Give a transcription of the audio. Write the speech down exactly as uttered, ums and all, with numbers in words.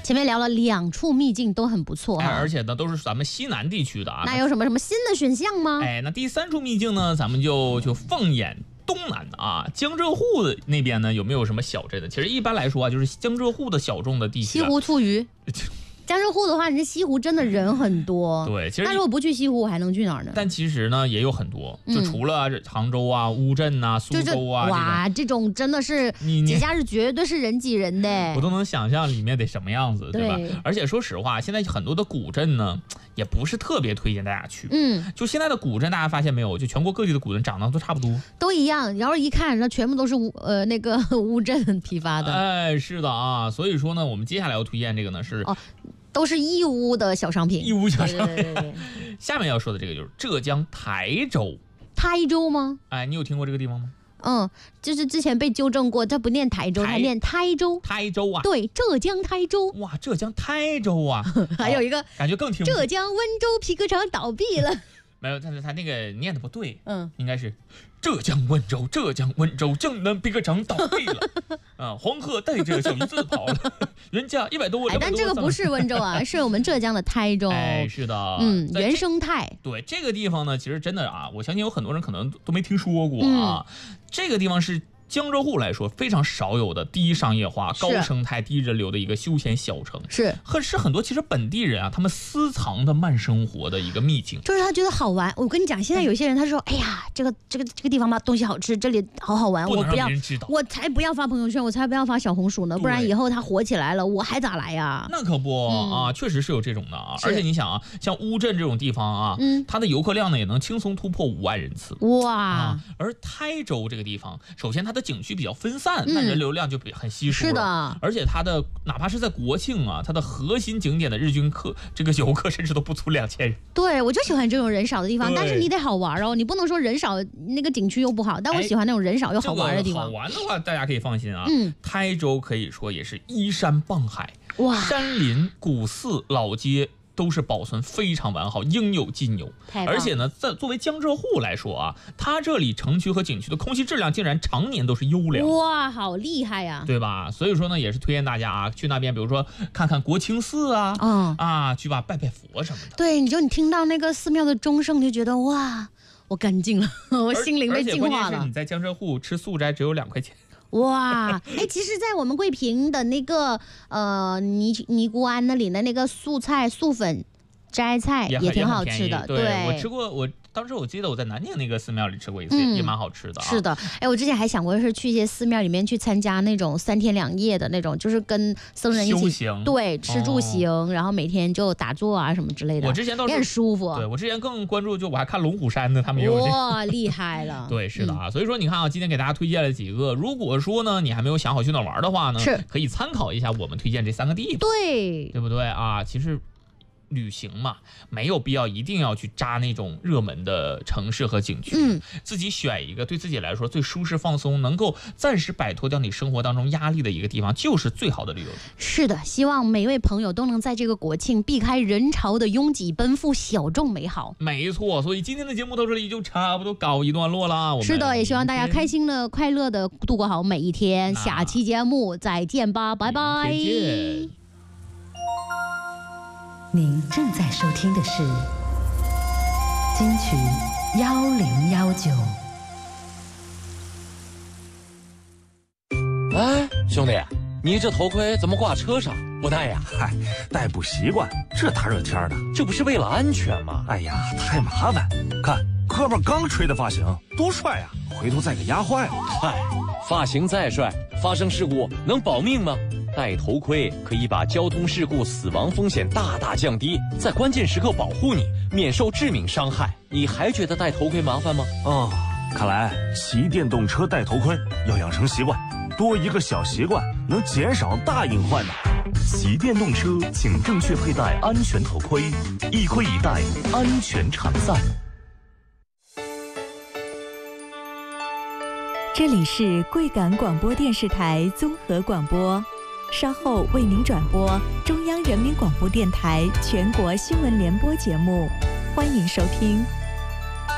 前面聊了两处秘境都很不错、啊哎，而且呢都是咱们西南地区的啊。 那有什么什么新的选项吗？ 哎，那第三处秘境呢，咱们就就放眼东南啊，江浙沪那边呢有没有什么小镇的？其实一般来说啊，就是江浙沪的小众的地区、啊。 西湖醋鱼。江浙沪的话，人家西湖真的人很多。 对，其实那如果不去西湖，还能去哪儿呢？ 但其实呢也有很多，就除了杭州啊、乌镇啊、苏州啊， 哇，这种真的是节假日绝对是人挤人的， 我都能想象里面得什么样子，对吧？ 对， 而且说实话，现在很多的古镇呢，也不是特别推荐大家去。 嗯， 就现在的古镇，大家发现没有？就全国各地的古镇长得都差不多， 都一样。然后一看，那全部都是乌呃那个乌镇批发的。 哎，是的啊，所以说呢，我们接下来要推荐这个呢是。 哦，都是义乌的小商品， 义乌小商品。 对对对对下面要说的这个就是浙江台州。 台州吗？ 哎，你有听过这个地方吗？ 嗯，就是之前被纠正过，它不念台州，它念台州。 台州啊， 对，浙江台州。 哇，浙江台州啊， 还有一个、 哦、感觉更听不。 浙江温州皮革厂倒闭了。 没有，但是他那个念的不对， 嗯， 应该是浙江温州，浙江温州江南皮革厂倒闭了，啊，黄鹤带着小鱼子跑了，原价一百多， 哎，但这个不是温州啊，是我们浙江的台州。 哎，是的， 嗯，原生态。 对这个地方呢，其实真的啊，我相信有很多人可能都没听说过啊，嗯、这个地方是。江浙沪来说非常少有的低商业化、高生态、低人流的一个休闲小城， 是很是很多其实本地人啊，他们私藏的慢生活的一个秘境， 就是他觉得好玩。我跟你讲，现在有些人他说，哎呀，这个这个这个地方吧，东西好吃，这里好好玩，我不要，我才不要发朋友圈，我才不要发小红书呢，不然以后他火起来了，我还咋来呀？ 那可不、嗯、啊，确实是有这种的啊。而且你想啊，像乌镇这种地方啊，嗯，它的游客量呢也能轻松突破五万人次， 哇！ 啊、而台州这个地方，首先它的景区比较分散，那人流量就比很稀疏了。 是的， 而且它的哪怕是在国庆啊，它的核心景点的日均客这个游客甚至都不足两千人。 对，我就喜欢这种人少的地方，但是你得好玩哦，你不能说人少那个景区又不好，但我喜欢那种人少又好玩的地方。 哎这个、好玩的话，大家可以放心啊。嗯，台州可以说也是依山傍海， 哇， 山林、古寺、老街。都是保存非常完好，应有尽有。而且呢，在作为江浙沪来说啊，它这里城区和景区的空气质量竟然常年都是优良。 哇，好厉害呀、啊， 对吧？所以说呢，也是推荐大家啊，去那边，比如说看看国清寺啊，嗯、啊，去吧拜拜佛什么的。 对，你就你听到那个寺庙的钟声，就觉得哇，我干净了，我心灵被净化了。 而且关键是你在江浙沪吃素斋只有两块钱。 哇，哎，其实，在我们桂平的那个呃尼尼姑庵那里的那个素菜素粉摘菜也挺好吃的。 对， 对我吃过，我当时我记得我在南宁那个寺庙里吃过一次，嗯、也蛮好吃的、啊。 是的，哎，我之前还想过是去一些寺庙里面去参加那种三天两夜的那种，就是跟僧人一起修行， 对，吃住行、哦，然后每天就打坐啊什么之类的。 我之前倒是也很舒服。 对，我之前更关注，就我还看龙虎山的，他们也有这个。 哇，厉害了！ 对，是的啊、嗯，所以说你看啊，今天给大家推荐了几个，如果说呢你还没有想好去哪玩的话呢， 是可以参考一下我们推荐这三个地方， 对， 对不对啊？其实。旅行嘛，没有必要一定要去扎那种热门的城市和景区，嗯，自己选一个对自己来说最舒适放松，能够暂时摆脱掉你生活当中压力的一个地方，就是最好的旅游。 是的，希望每一位朋友都能在这个国庆避开人潮的拥挤，奔赴小众美好。 没错，所以今天的节目到这里就差不多告一段落了。我们是的，也希望大家开心的、快乐的度过好每一天。下期节目再见吧，拜拜。 再见。 您正在收听的是金曲幺零幺九。 哎，兄弟，你这头盔怎么挂车上不戴呀？ 嗨，戴不习惯，这大热天的， 这不是为了安全吗？ 哎呀，太麻烦。看哥们刚吹的发型，多帅呀！回头再给压坏了。 嗨，发型再帅，发生事故能保命吗？戴头盔可以把交通事故死亡风险大大降低，在关键时刻保护你，免受致命伤害。你还觉得戴头盔麻烦吗？ 哦，看来骑电动车戴头盔要养成习惯，多一个小习惯能减少大隐患呢。 骑电动车请正确佩戴安全头盔，一盔一戴，安全常在。 这里是贵港广播电视台综合广播，稍后为您转播中央人民广播电台全国新闻联播节目，欢迎收听。